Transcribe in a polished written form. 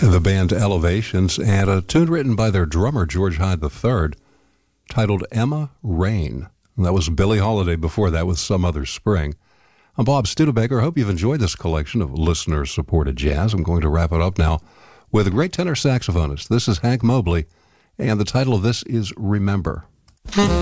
The band Elevations, and a tune written by their drummer, George Hyde III, titled Emma Rain. And that was Billie Holiday before that with Some Other Spring. I'm Bob Studebaker. I hope you've enjoyed this collection of listener-supported jazz. I'm going to wrap it up now with a great tenor saxophonist. This is Hank Mobley, and the title of this is Remember.